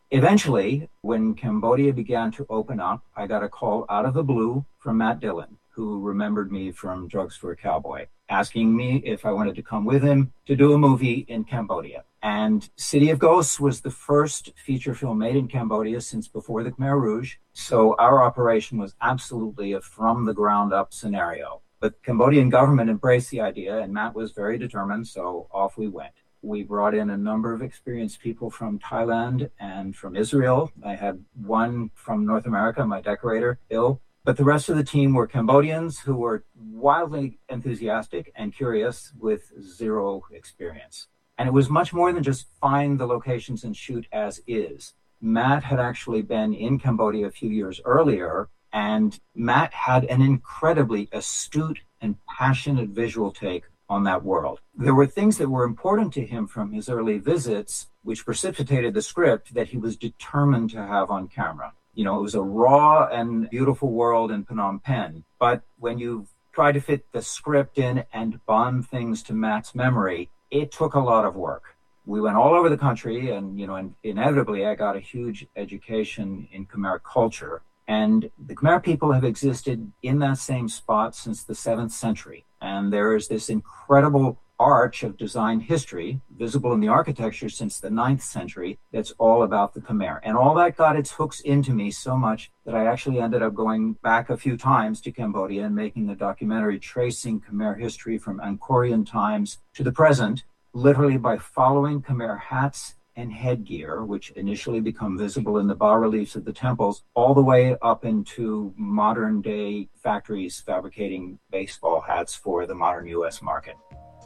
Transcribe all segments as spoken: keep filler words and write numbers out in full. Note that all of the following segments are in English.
Eventually, when Cambodia began to open up, I got a call out of the blue from Matt Dillon, who remembered me from Drugstore Cowboy, asking me if I wanted to come with him to do a movie in Cambodia. And City of Ghosts was the first feature film made in Cambodia since before the Khmer Rouge. So our operation was absolutely a from the ground up scenario. But the Cambodian government embraced the idea, and Matt was very determined, so off we went. We brought in a number of experienced people from Thailand and from Israel. I had one from North America, my decorator, Bill. But the rest of the team were Cambodians who were wildly enthusiastic and curious with zero experience. And it was much more than just find the locations and shoot as is. Matt had actually been in Cambodia a few years earlier, and Matt had an incredibly astute and passionate visual take on that world. There were things that were important to him from his early visits, which precipitated the script that he was determined to have on camera. You know, it was a raw and beautiful world in Phnom Penh, but when you try to fit the script in and bond things to Matt's memory, it took a lot of work. We went all over the country, and, you know, and inevitably I got a huge education in Khmer culture. And the Khmer people have existed in that same spot since the seventh century. And there is this incredible arch of design history visible in the architecture since the ninth century that's all about the Khmer. And all that got its hooks into me so much that I actually ended up going back a few times to Cambodia and making a documentary tracing Khmer history from Angkorian times to the present, literally by following Khmer hats and headgear, which initially become visible in the bas-reliefs of the temples, all the way up into modern-day factories fabricating baseball hats for the modern U S market.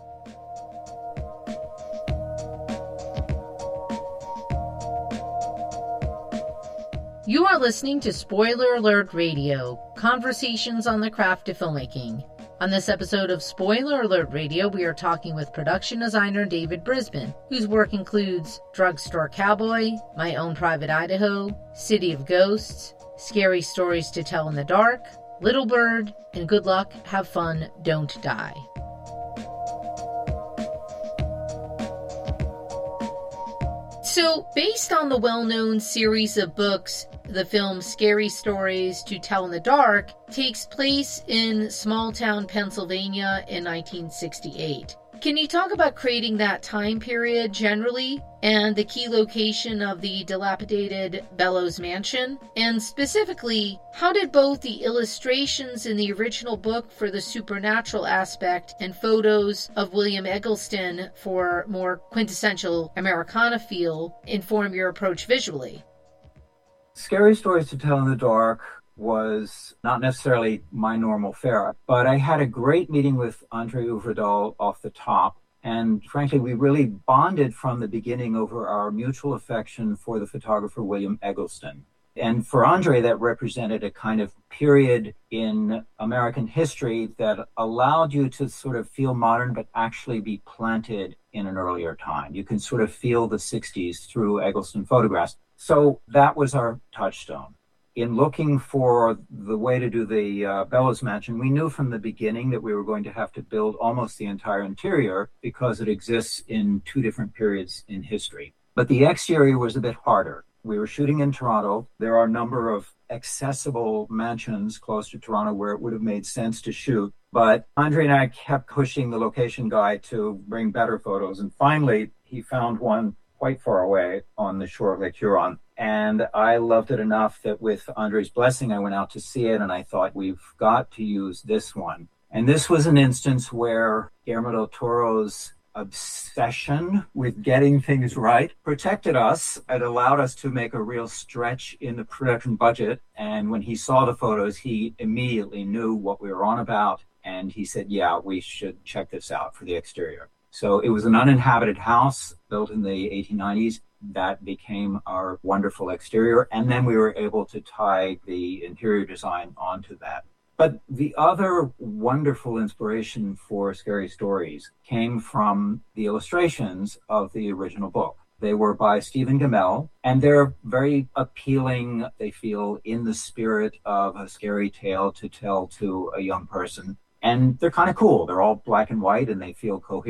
You are listening to Spoiler Alert Radio, conversations on the craft of filmmaking. On this episode of Spoiler Alert Radio, we are talking with production designer David Brisbane, whose work includes Drugstore Cowboy, My Own Private Idaho, City of Ghosts, Scary Stories to Tell in the Dark, Little Bird, and Good Luck, Have Fun, Don't Die. So, based on the well-known series of books, the film Scary Stories to Tell in the Dark takes place in small-town Pennsylvania in nineteen sixty-eight. Can you talk about creating that time period generally, and the key location of the dilapidated Bellows Mansion? And specifically, how did both the illustrations in the original book for the supernatural aspect and photos of William Eggleston for more quintessential Americana feel inform your approach visually? Scary Stories to Tell in the Dark was not necessarily my normal fare, but I had a great meeting with Andre Øvredal off the top. And frankly, we really bonded from the beginning over our mutual affection for the photographer William Eggleston. And for Andre, that represented a kind of period in American history that allowed you to sort of feel modern, but actually be planted in an earlier time. You can sort of feel the sixties through Eggleston photographs. So that was our touchstone. In looking for the way to do the uh, Bellows Mansion, we knew from the beginning that we were going to have to build almost the entire interior because it exists in two different periods in history. But the exterior was a bit harder. We were shooting in Toronto. There are a number of accessible mansions close to Toronto where it would have made sense to shoot. But Andre and I kept pushing the location guy to bring better photos. And finally, he found one quite far away on the shore of Lake Huron. And I loved it enough that with Andre's blessing, I went out to see it, and I thought, we've got to use this one. And this was an instance where Guillermo del Toro's obsession with getting things right protected us. It allowed us to make a real stretch in the production budget. And when he saw the photos, he immediately knew what we were on about. And he said, yeah, we should check this out for the exterior. So it was an uninhabited house built in the eighteen nineties. That became our wonderful exterior. And then we were able to tie the interior design onto that. But the other wonderful inspiration for Scary Stories came from the illustrations of the original book. They were by Stephen Gammell, and they're very appealing. They feel in the spirit of a scary tale to tell to a young person. And they're kind of cool. They're all black and white, and they feel coherent.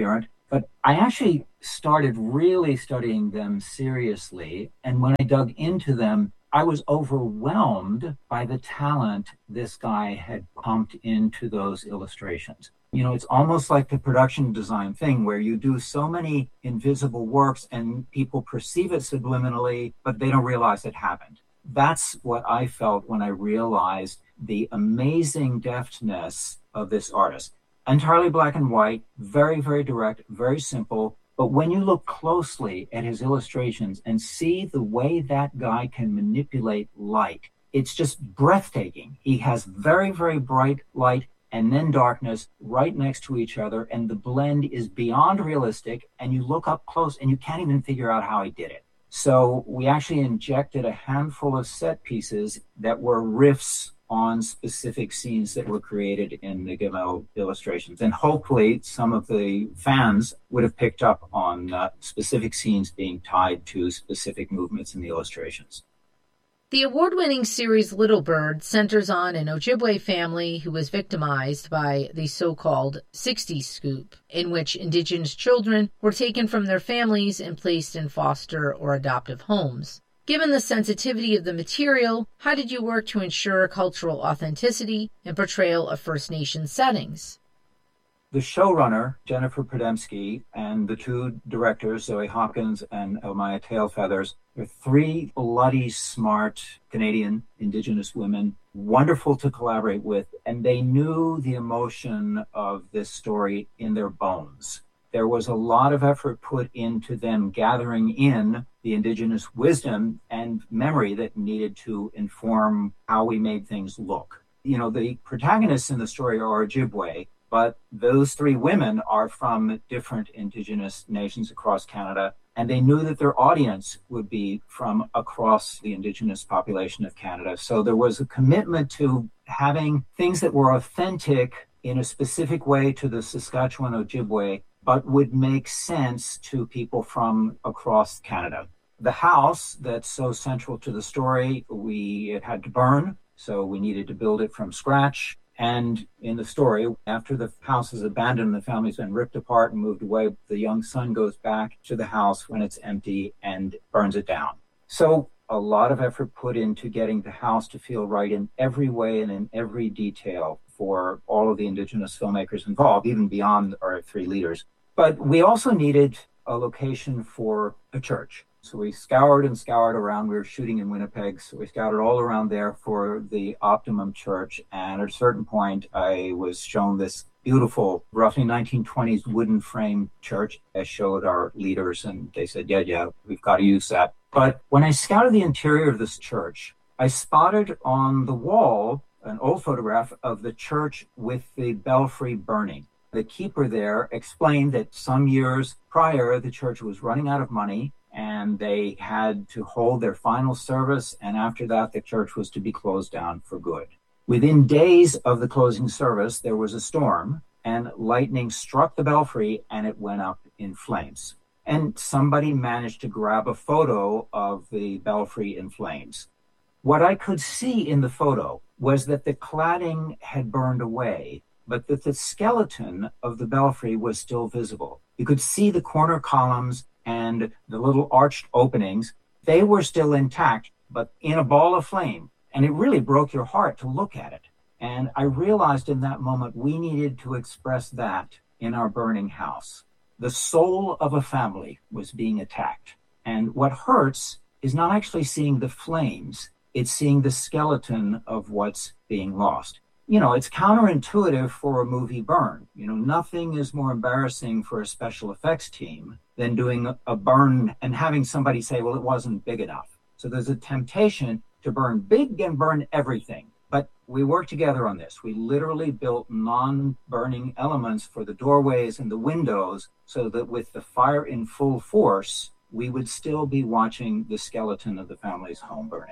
But I actually started really studying them seriously. And when I dug into them, I was overwhelmed by the talent this guy had pumped into those illustrations. You know, it's almost like the production design thing where you do so many invisible works and people perceive it subliminally, but they don't realize it happened. That's what I felt when I realized the amazing deftness of this artist. Entirely black and white, very, very direct, very simple. But when you look closely at his illustrations and see the way that guy can manipulate light, it's just breathtaking. He has very, very bright light and then darkness right next to each other, and the blend is beyond realistic, and you look up close and you can't even figure out how he did it. So we actually injected a handful of set pieces that were riffs on specific scenes that were created in the Gaimel illustrations. And hopefully some of the fans would have picked up on uh, specific scenes being tied to specific movements in the illustrations. The award-winning series Little Bird centers on an Ojibwe family who was victimized by the so-called sixties scoop, in which Indigenous children were taken from their families and placed in foster or adoptive homes. Given the sensitivity of the material, how did you work to ensure cultural authenticity and portrayal of First Nation settings? The showrunner, Jennifer Podemsky, and the two directors, Zoe Hopkins and Elmaya Tailfeathers, are three bloody smart Canadian Indigenous women, wonderful to collaborate with, and they knew the emotion of this story in their bones. There was a lot of effort put into them gathering in the Indigenous wisdom and memory that needed to inform how we made things look. You know, the protagonists in the story are Ojibwe, but those three women are from different Indigenous nations across Canada, and they knew that their audience would be from across the Indigenous population of Canada. So there was a commitment to having things that were authentic in a specific way to the Saskatchewan Ojibwe, but would make sense to people from across Canada. The house that's so central to the story, we it had to burn, so we needed to build it from scratch. And in the story, after the house is abandoned, the family's been ripped apart and moved away, the young son goes back to the house when it's empty and burns it down. So a lot of effort put into getting the house to feel right in every way and in every detail for all of the Indigenous filmmakers involved, even beyond our three leaders. But we also needed a location for a church. So we scoured and scoured around. We were shooting in Winnipeg, so we scoured all around there for the optimum church. And at a certain point, I was shown this beautiful, roughly nineteen twenties wooden frame church. I showed our leaders, and they said, yeah, yeah, we've got to use that. But when I scouted the interior of this church, I spotted on the wall an old photograph of the church with the belfry burning. The keeper there explained that some years prior, the church was running out of money, and they had to hold their final service, and after that, the church was to be closed down for good. Within days of the closing service, there was a storm, and lightning struck the belfry, and it went up in flames. And somebody managed to grab a photo of the belfry in flames. What I could see in the photo was that the cladding had burned away, but that the skeleton of the belfry was still visible. You could see the corner columns and the little arched openings. They were still intact, but in a ball of flame. And it really broke your heart to look at it. And I realized in that moment we needed to express that in our burning house. The soul of a family was being attacked. And what hurts is not actually seeing the flames, it's seeing the skeleton of what's being lost. You know, it's counterintuitive for a movie burn. You know, nothing is more embarrassing for a special effects team than doing a burn and having somebody say, well, it wasn't big enough. So there's a temptation to burn big and burn everything. But we worked together on this. We literally built non-burning elements for the doorways and the windows so that with the fire in full force, we would still be watching the skeleton of the family's home burning.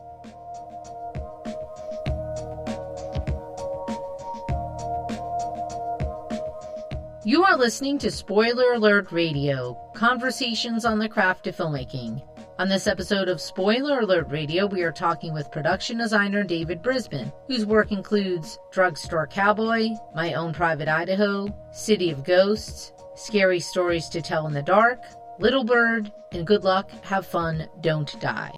You are listening to Spoiler Alert Radio, conversations on the craft of filmmaking. On this episode of Spoiler Alert Radio, we are talking with production designer David Brisbane, whose work includes Drugstore Cowboy, My Own Private Idaho, City of Ghosts, Scary Stories to Tell in the Dark, Little Bird, and Good Luck, Have Fun, Don't Die.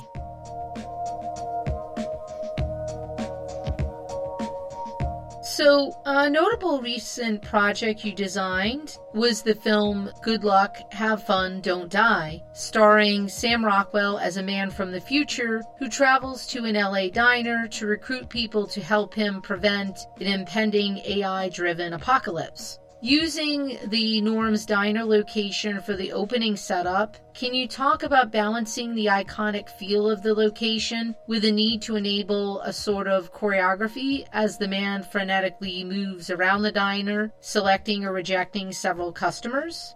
So, a notable recent project you designed was the film Good Luck, Have Fun, Don't Die, starring Sam Rockwell as a man from the future who travels to an L A diner to recruit people to help him prevent an impending A I-driven apocalypse. Using the Norm's Diner location for the opening setup, can you talk about balancing the iconic feel of the location with the need to enable a sort of choreography as the man frenetically moves around the diner, selecting or rejecting several customers?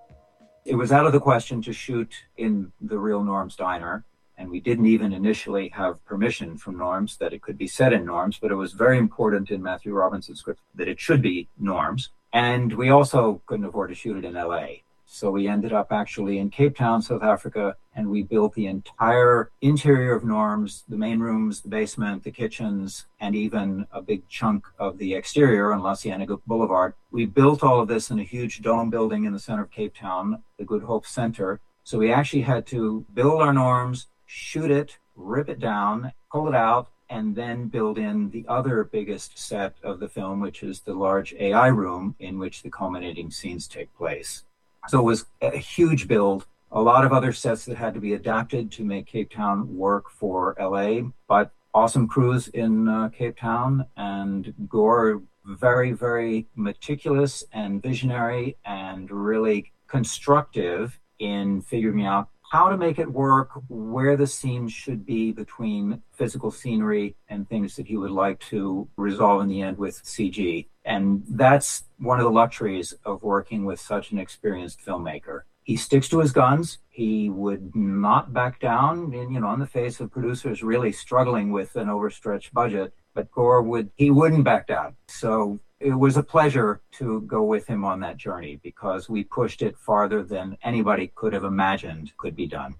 It was out of the question to shoot in the real Norm's Diner, and we didn't even initially have permission from Norm's that it could be set in Norm's, but it was very important in Matthew Robinson's script that it should be Norm's. And we also couldn't afford to shoot it in L A. So we ended up actually in Cape Town, South Africa, and we built the entire interior of Norm's, the main rooms, the basement, the kitchens, and even a big chunk of the exterior on La Cienega Boulevard. We built all of this in a huge dome building in the center of Cape Town, the Good Hope Center. So we actually had to build our Norm's, shoot it, rip it down, pull it out, and then build in the other biggest set of the film, which is the large A I room in which the culminating scenes take place. So it was a huge build, a lot of other sets that had to be adapted to make Cape Town work for L A, but awesome crews in uh, Cape Town, and Gore, very, very meticulous and visionary and really constructive in figuring out how to make it work, where the scenes should be between physical scenery and things that he would like to resolve in the end with C G. And that's one of the luxuries of working with such an experienced filmmaker. He sticks to his guns. He would not back down, in, you know, in the face of producers really struggling with an overstretched budget. But Gore would, he wouldn't back down. So it was a pleasure to go with him on that journey because we pushed it farther than anybody could have imagined could be done.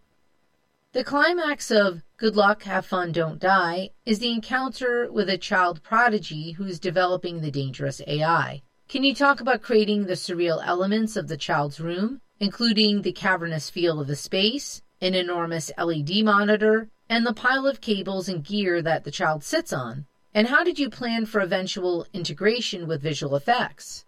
The climax of Good Luck, Have Fun, Don't Die is the encounter with a child prodigy who's developing the dangerous A I. Can you talk about creating the surreal elements of the child's room, including the cavernous feel of the space, an enormous L E D monitor, and the pile of cables and gear that the child sits on? And how did you plan for eventual integration with visual effects?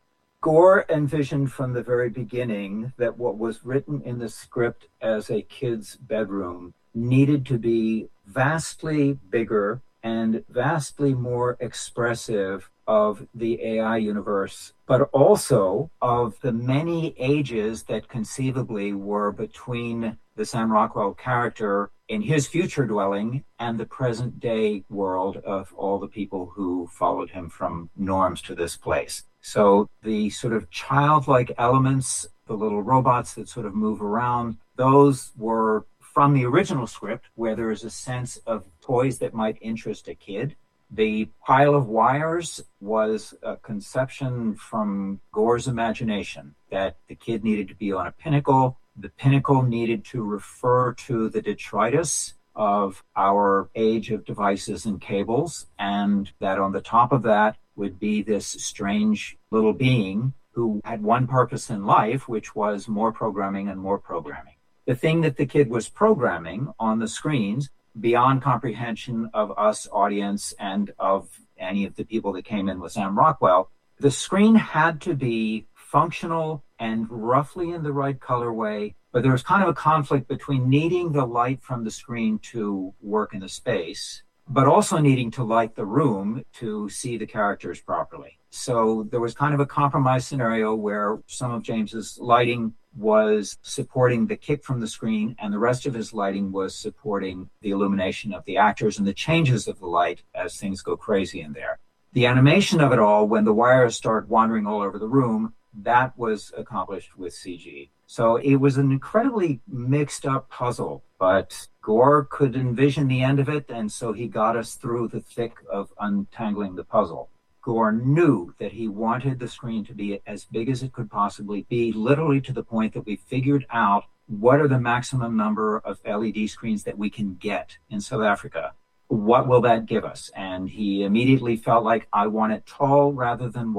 Gore envisioned from the very beginning that what was written in the script as a kid's bedroom needed to be vastly bigger and vastly more expressive of the A I universe, but also of the many ages that conceivably were between the Sam Rockwell character in his future dwelling and the present day world of all the people who followed him from Norm's to this place. So the sort of childlike elements, the little robots that sort of move around, those were from the original script where there is a sense of toys that might interest a kid. The pile of wires was a conception from Gore's imagination that the kid needed to be on a pinnacle. The pinnacle needed to refer to the detritus of our age of devices and cables, and that on the top of that would be this strange little being who had one purpose in life, which was more programming and more programming. The thing that the kid was programming on the screens, beyond comprehension of us audience and of any of the people that came in with Sam Rockwell, the screen had to be functional and roughly in the right colorway, but there was kind of a conflict between needing the light from the screen to work in the space, but also needing to light the room to see the characters properly. So there was kind of a compromise scenario where some of James's lighting was supporting the kick from the screen and the rest of his lighting was supporting the illumination of the actors and the changes of the light as things go crazy in there. The animation of it all, when the wires start wandering all over the room, that was accomplished with C G. So it was an incredibly mixed up puzzle, but Gore could envision the end of it, and so he got us through the thick of untangling the puzzle. Gore knew that he wanted the screen to be as big as it could possibly be, literally to the point that we figured out what are the maximum number of L E D screens that we can get in South Africa. What will that give us? And he immediately felt like, I want it tall rather than wide.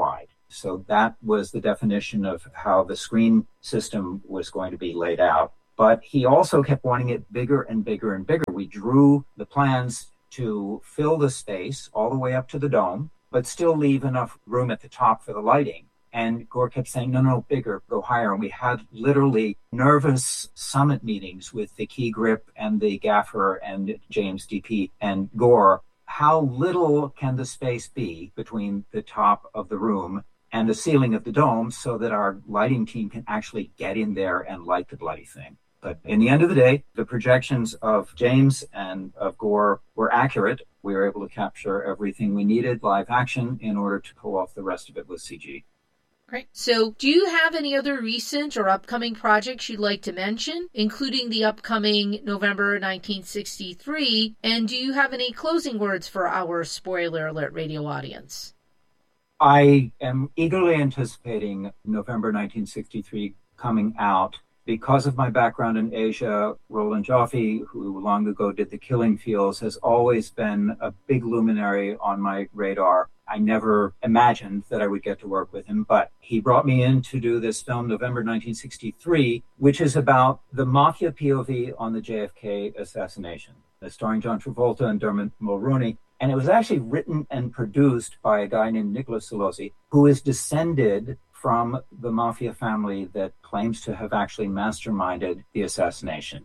So that was the definition of how the screen system was going to be laid out. But he also kept wanting it bigger and bigger and bigger. We drew the plans to fill the space all the way up to the dome, but still leave enough room at the top for the lighting. And Gore kept saying, no, no, bigger, go higher. And we had literally nervous summit meetings with the key grip and the gaffer and James D P and Gore. How little can the space be between the top of the room and the ceiling of the dome so that our lighting team can actually get in there and light the bloody thing? But in the end of the day, the projections of James and of Gore were accurate. We were able to capture everything we needed, live action, in order to pull off the rest of it with C G. Great. So do you have any other recent or upcoming projects you'd like to mention, including the upcoming November nineteen sixty-three? And do you have any closing words for our Spoiler Alert radio audience? I am eagerly anticipating November nineteen sixty-three coming out. Because of my background in Asia, Roland Joffe, who long ago did The Killing Fields, has always been a big luminary on my radar. I never imagined that I would get to work with him, but he brought me in to do this film, November nineteen sixty-three, which is about the mafia P O V on the J F K assassination. It's starring John Travolta and Dermot Mulroney. And it was actually written and produced by a guy named Nicholas Solozzi, who is descended from the mafia family that claims to have actually masterminded the assassination.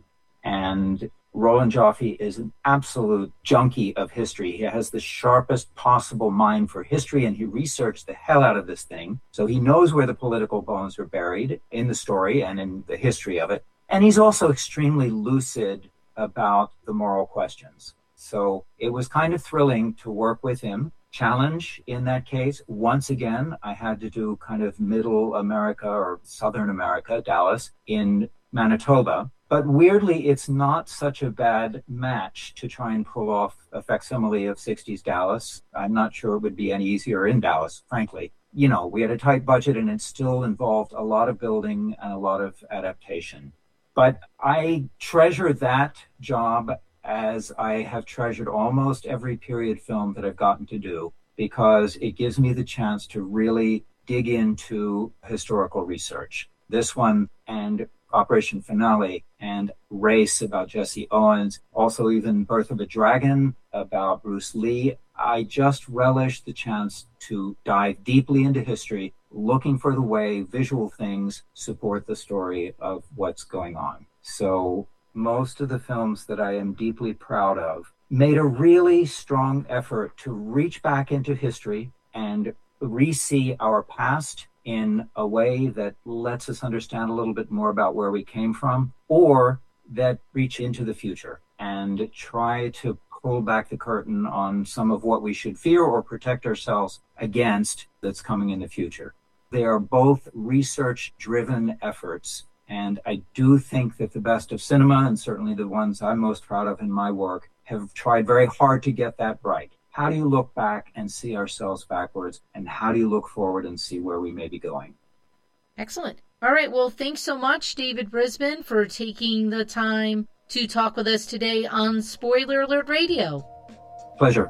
And Roland Joffe is an absolute junkie of history. He has the sharpest possible mind for history, and he researched the hell out of this thing. So he knows where the political bones are buried in the story and in the history of it. And he's also extremely lucid about the moral questions. So it was kind of thrilling to work with him. Challenge in that case, once again, I had to do kind of middle America or Southern America, Dallas, in Manitoba. But weirdly, it's not such a bad match to try and pull off a facsimile of sixties Dallas. I'm not sure it would be any easier in Dallas, frankly. You know, we had a tight budget and it still involved a lot of building and a lot of adaptation. But I treasure that job as I have treasured almost every period film that I've gotten to do, because it gives me the chance to really dig into historical research. This one and Operation Finale and Race about Jesse Owens, also even Birth of a Dragon about Bruce Lee. I just relish the chance to dive deeply into history, looking for the way visual things support the story of what's going on. So most of the films that I am deeply proud of made a really strong effort to reach back into history and re-see our past in a way that lets us understand a little bit more about where we came from, or that reach into the future and try to pull back the curtain on some of what we should fear or protect ourselves against that's coming in the future. They are both research-driven efforts. And I do think that the best of cinema, and certainly the ones I'm most proud of in my work, have tried very hard to get that right. How do you look back and see ourselves backwards? And how do you look forward and see where we may be going? Excellent. All right. Well, thanks so much, David Brisbin, for taking the time to talk with us today on Spoiler Alert Radio. Pleasure.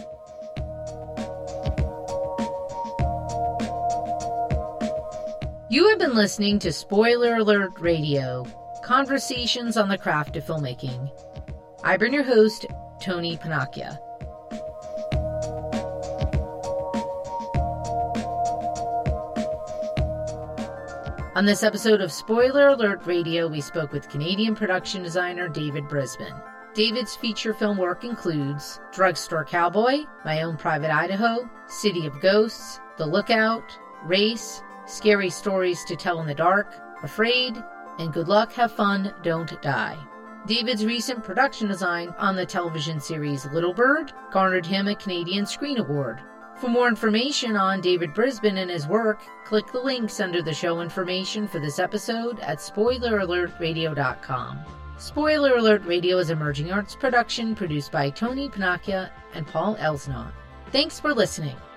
You have been listening to Spoiler Alert Radio, conversations on the craft of filmmaking. I've been your host, Tony Panacchia. On this episode of Spoiler Alert Radio, we spoke with Canadian production designer David Brisbin. David's feature film work includes Drugstore Cowboy, My Own Private Idaho, City of Ghosts, The Lookout, Race, Scary Stories to Tell in the Dark, Afraid, and Good Luck, Have Fun, Don't Die. David's recent production design on the television series Little Bird garnered him a Canadian Screen Award. For more information on David Brisbin and his work, click the links under the show information for this episode at spoiler alert radio dot com. Spoiler Alert Radio is an emerging arts production produced by Tony Panacchia and Paul Elsnott. Thanks for listening.